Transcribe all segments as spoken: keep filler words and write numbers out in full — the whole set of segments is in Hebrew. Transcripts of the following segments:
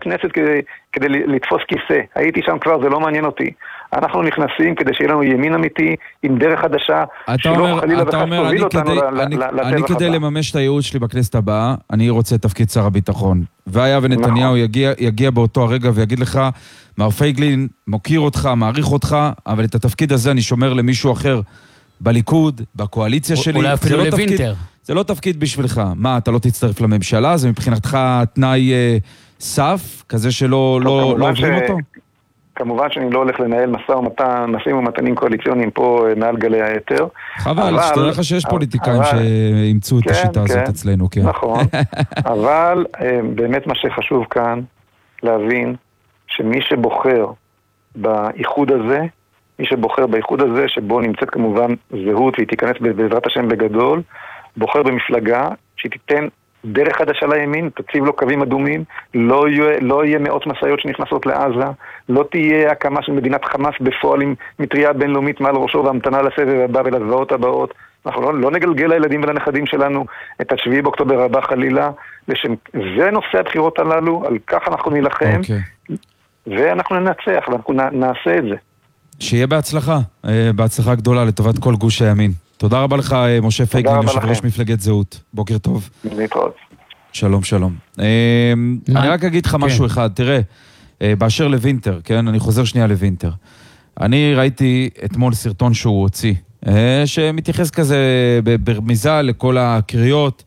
כנסת כדי, כדי לתפוס כיסא. הייתי שם כבר, זה לא מעניין אותי. אנחנו נכנסים כדי שיהיה לנו ימין אמיתי, עם דרך חדשה, שלא חלילה וחס תוביל אותנו לטבח הבא. אני כדי לממש את הייעוד שלי בכנסת הבאה, אני רוצה תפקיד שר הביטחון. והיה ונתניהו יגיע, יגיע באותו הרגע ויגיד לך, מר פייגלין, מוקיר אותך, מעריך אותך, אבל את התפקיד הזה אני שומר למישהו אחר בליכוד, בקואליציה שלי. אולי אפילו לוינטר. זה לא תפקיד בשבילך. מה, אתה לא תצטרף לממשלה? זה מבחינתך תנאי אה, סף, כזה שלא לא, לא עוברים ש... אותו? כמובן שאני לא הולך לנהל מסע ומתן, מסעים ומתנים קואליציוניים פה מעל גלי היתר. חבל, שתדע לך שיש פוליטיקאים שימצאו את השיטה הזאת אצלנו, כן. נכון, אבל באמת מה שחשוב כאן להבין, שמי שבוחר באיחוד הזה, מי שבוחר באיחוד הזה, שבו נמצאת כמובן זהות והיא תיכנס בעזרת השם בגדול, בוחר במפלגה שתיתן דרך חדשה לימין, תציב לו קווים אדומים, לא יהיה, לא יהיה מאות מסעיות שנכנסות לעזה, לא תהיה הקמה של מדינת חמאס בפועל עם מטריה בינלאומית מעל ראשו והמתנה לסבב הבא ולזוועות הבאות. אנחנו לא, לא נגלגל לילדים ולנכדים שלנו את השביעי באוקטובר הבא חלילה, לשם, זה נושא הבחירות הללו, על כך אנחנו נלחם, okay. ואנחנו ננצח, ואנחנו נעשה את זה. שיהיה בהצלחה, בהצלחה גדולה לטובת כל גוש הימין. תודה רבה לך, משה פייגלין, יושב ראש מפלגת זהות. בוקר טוב. להתראות. שלום, שלום. אני רק אגיד לך משהו אחד, תראה, באשר לוינטר, כן? אני חוזר שנייה לוינטר. אני ראיתי אתמול סרטון שהוא הוציא, שמתייחס כזה ברמיזה לכל הקריאות,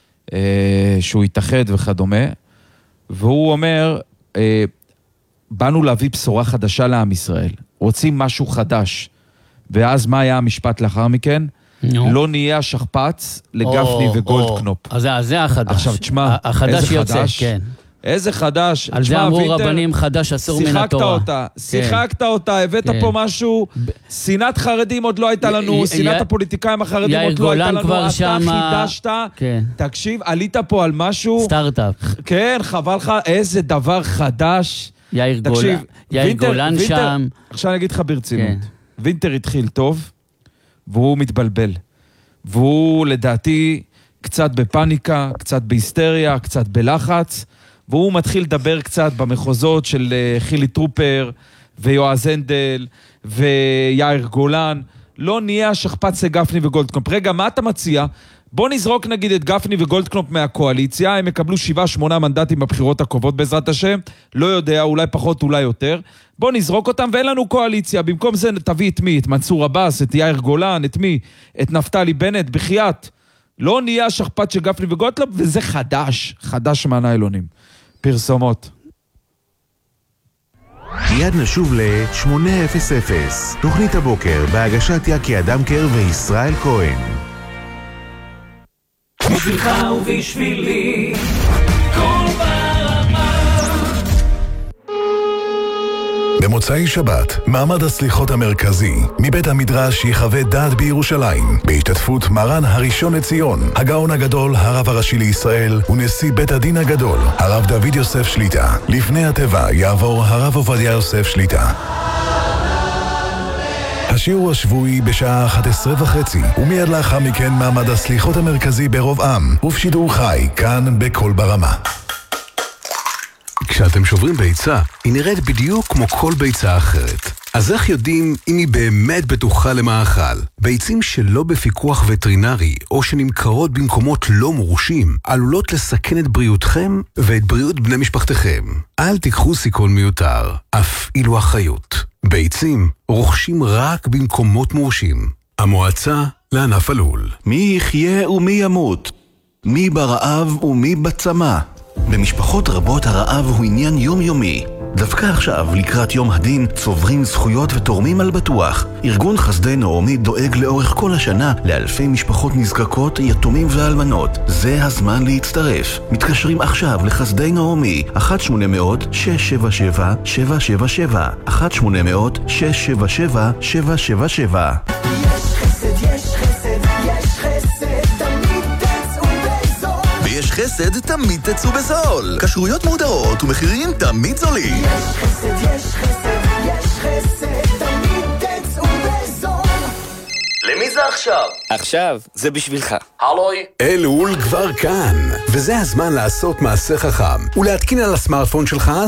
שהוא יתאחד וכדומה, והוא אומר, באנו להביא בשורה חדשה לעם ישראל, רוצים משהו חדש, ואז מה היה המשפט לאחר מכן? לא נהיה השכפץ לגפני וגולדקנופ. אז זה החדש. עכשיו, תשמע, החדש יוצא, כן. איזה חדש. על זה אמרו רבנים חדש אסור מן התורה. שיחקת אותה, שיחקת אותה, הבאת פה משהו, שנאת חרדים עוד לא הייתה לנו, שנאת הפוליטיקאים החרדים עוד לא הייתה לנו, אתה חידשת, תקשיב, עלית פה על משהו. סטארט-אפ. כן, חבל לך, איזה דבר חדש. יאיר גולן שם. עכשיו אני אגיד לך ברצינות. וינטר התחיל טוב, והוא מתבלבל. והוא לדעתי קצת בפניקה, קצת בהיסטריה, קצת בלחץ, והוא מתחיל לדבר קצת במחוזות של חילי טרופר, ויועז הנדל, ויאיר גולן. לא נהיה השכפץ לגפני וגולדקנופ. רגע, מה אתה מציע? בוא נזרוק נגיד את גפני וגולדקנופ מהקואליציה, הם יקבלו שבעה שמונה מנדטים בבחירות הקרובות בעזרת השם, לא יודע, אולי פחות, אולי יותר. בוא נזרוק אותם ואין לנו קואליציה, במקום זה תביא את מי? את מנסור עבאס, את יאיר גולן, את מי? את נפתלי בנט, בחייאת. לא נהיה השכפ"ץ של גפני וגולדקנופ, וזה חדש, חדש מהניילונים. פרסומות. מיד נשוב ל-שמונה אפס אפס, תוכנית הבוקר בהגשת יקי אדמקר וישראל כהן. בשבילך ובשבילי כל ברמה. במוצאי שבת, מעמד הסליחות המרכזי מבית המדרש יחווה דעת בירושלים, בהשתתפות מרן הראשון לציון, הגאון הגדול, הרב הראשי לישראל ונשיא בית הדין הגדול, הרב דוד יוסף שליטה. לפני הטבע יעבור הרב עובדיה יוסף שליטה. השיעור השבועי בשעה אחת עשרה וחצי, ומיד לאחר מכן מעמד הסליחות המרכזי ברוב עם, ובשידור חי, כאן בכל ברמה. כשאתם שוברים ביצה, היא נראית בדיוק כמו כל ביצה אחרת. אז איך יודעים אם היא באמת בטוחה למאכל? ביצים שלא בפיקוח וטרינרי, או שנמכרות במקומות לא מורשים, עלולות לסכן את בריאותכם ואת בריאות בני משפחתכם. אל תיקחו סיכון מיותר, אף אילו אחריות. ביצים רוכשים רק במקומות מורשים. המועצה לענף הלול. מי יחיה ומי ימות? מי ברעב ומי בצמא? במשפחות רבות הרעב הוא עניין יומיומי. דווקא עכשיו, לקראת יום הדין, צוברים זכויות ותורמים על בטוח. ארגון חסדי נעמי דואג לאורך כל השנה לאלפי משפחות נזקקות, יתומים ואלמנות. זה הזמן להצטרף. מתקשרים עכשיו לחסדי נעמי, אחת שמונה אפס אפס שש שבע שבע שבע שבע שבע, אחת שמונה אפס אפס שש שבע שבע שבע שבע שבע. יש חסד, יש חסד, יש חסד, תמיד תצאו בזול. ויש חסד, תמיד תצאו בזול. כשרויות מודעות ומחירים תמיד זולים. יש חסד, יש חסד, יש חסד, תמיד תצאו בזול. למי זה עכשיו? עכשיו, זה בשבילך. הלוי. אלול כבר כאן, וזה הזמן לעשות מעשה חכם ולהתקין על הסמארטפון שלך